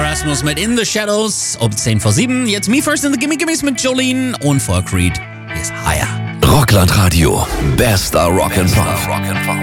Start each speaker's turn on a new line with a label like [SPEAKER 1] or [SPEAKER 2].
[SPEAKER 1] Erasmus mit In the Shadows um 10 vor 7. Jetzt Me First in the Gimme Gimmes mit Jolene und vor Creed ist Higher.
[SPEAKER 2] Rockland Radio. Bester Rock'n'Roll.